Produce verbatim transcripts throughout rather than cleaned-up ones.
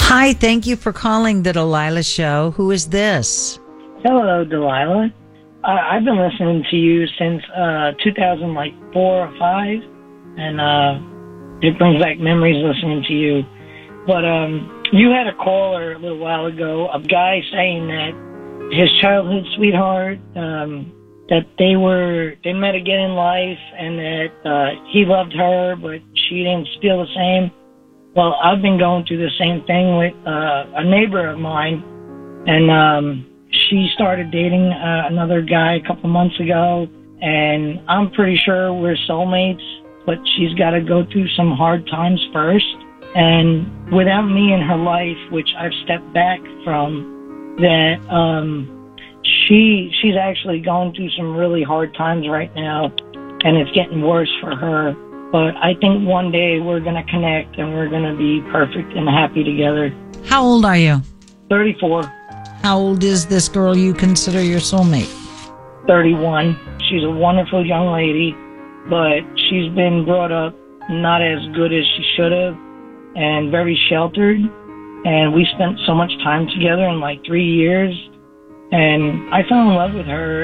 Hi, thank you for calling the Delilah Show. Who is this? Hello, Delilah. Uh, I've been listening to you since uh, two thousand four or five, and uh, it brings back memories listening to you. But um, you had a caller a little while ago, a guy saying that his childhood sweetheart, um, that they were they met again in life, and that uh, he loved her, but she didn't feel the same. Well, I've been going through the same thing with uh, a neighbor of mine, and um, she started dating uh, another guy a couple months ago, and I'm pretty sure we're soulmates, but she's got to go through some hard times first. And without me in her life, which I've stepped back from, that um, she she's actually going through some really hard times right now, and it's getting worse for her. But I think one day we're going to connect and we're going to be perfect and happy together. How old are you? thirty-four. How old is this girl you consider your soulmate? thirty-one. She's a wonderful young lady, but she's been brought up not as good as she should have and very sheltered. And we spent so much time together in like three years. And I fell in love with her,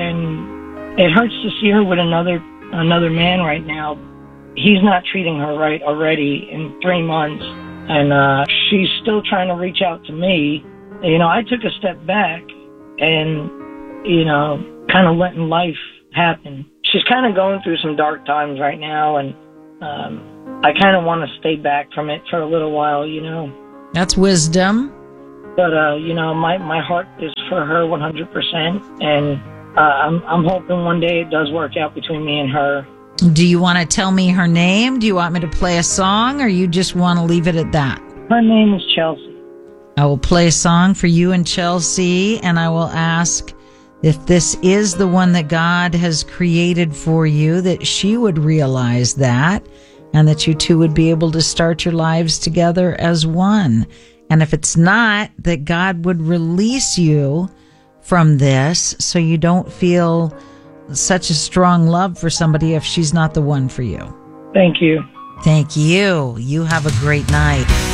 and it hurts to see her with another another man right now. He's not treating her right already in three months, and uh, she's still trying to reach out to me. You know, I took a step back and, you know, kind of letting life happen. She's kind of going through some dark times right now, and um, I kind of want to stay back from it for a little while, you know. That's wisdom. But, uh, you know, my, my heart is for her one hundred percent, and uh, I'm, I'm hoping one day it does work out between me and her. Do you want to tell me her name? Do you want me to play a song, or you just want to leave it at that? Her name is Chelsea. I will play a song for you and Chelsea, and I will ask if this is the one that God has created for you, that she would realize that, and that you two would be able to start your lives together as one. And if it's not, that God would release you from this so you don't feel such a strong love for somebody if she's not the one for you. Thank you. Thank you. You have a great night.